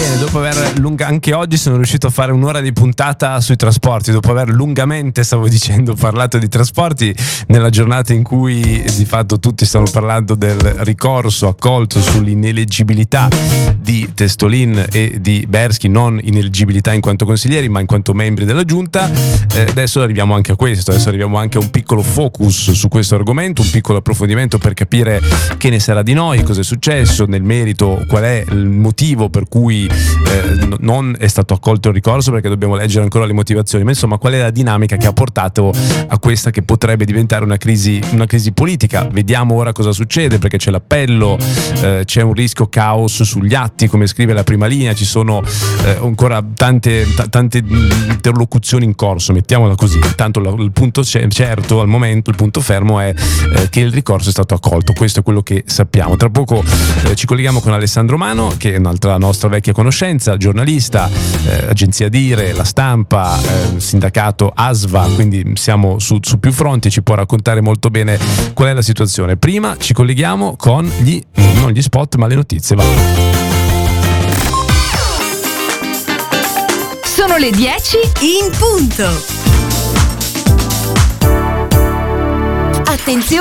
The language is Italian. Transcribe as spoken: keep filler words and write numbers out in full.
Bene, dopo aver lunga... anche oggi sono riuscito a fare un'ora di puntata sui trasporti, dopo aver lungamente, stavo dicendo, parlato di trasporti nella giornata in cui di fatto tutti stanno parlando del ricorso accolto sull'ineleggibilità di Testolin e di Bersky, non ineleggibilità in quanto consiglieri ma in quanto membri della giunta. Eh, adesso arriviamo anche a questo, adesso arriviamo anche a un piccolo focus su questo argomento, un piccolo approfondimento per capire che ne sarà di noi, cosa è successo nel merito, qual è il motivo per cui eh, non è stato accolto il ricorso, perché dobbiamo leggere ancora le motivazioni, ma insomma qual è la dinamica che ha portato a questa che potrebbe diventare una crisi, una crisi politica. Vediamo ora cosa succede, perché c'è l'appello, eh, c'è un rischio caos sugli atti, come scrive la Prima Linea, ci sono eh, ancora tante, t- tante interlocuzioni in corso, mettiamola così. Tanto l- il punto c- certo al momento, il punto fermo è eh, che il ricorso è stato accolto, questo è quello che sappiamo. Tra poco eh, ci colleghiamo con Alessandro Mano, che è un'altra nostra vecchia conoscenza, giornalista, eh, agenzia Dire, La Stampa, eh, sindacato A S V A, quindi siamo su, su più fronti, ci può raccontare molto bene qual è la situazione. Prima ci colleghiamo con gli, non gli spot, ma le notizie. Va. Sono le dieci in punto. Attenzione!